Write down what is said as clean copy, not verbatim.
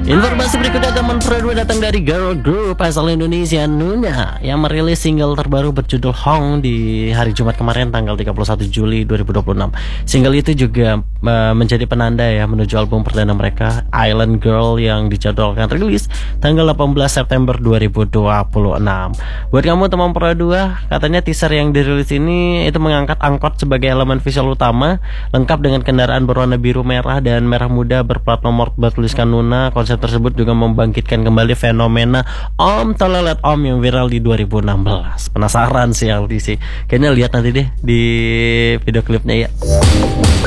Informasi berikutnya teman Pro 2 datang dari girl group asal Indonesia Nuna yang merilis single terbaru berjudul Hong di hari Jumat kemarin tanggal 31 Juli 2026. Single itu juga menjadi penanda ya menuju album perdana mereka Island Girl yang dijadwalkan rilis tanggal 18 September 2026. Buat kamu teman Pro 2, katanya teaser yang dirilis ini itu mengangkat angkot sebagai elemen visual utama, lengkap dengan kendaraan berwarna biru merah dan merah muda berplat nomor bertuliskan Nuna. Konsep tersebut juga membangkitkan kembali fenomena Om Tolelet Om yang viral di 2016. Penasaran sih Aldi sih. Kayaknya lihat nanti deh di video klipnya ya.